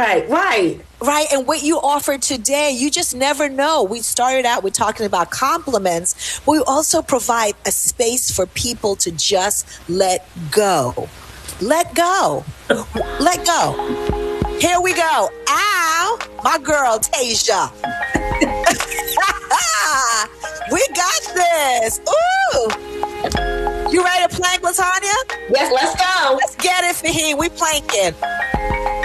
Right. Right. And what you offered today, you just never know. We started out with talking about compliments, but we also provide a space for people to just let go. Let go. Let go. Here we go. Ow, my girl, Tasia. We got this. Ooh. You ready to plank, Latanya? Yes, let's go. Let's get it, Fahim. We planking.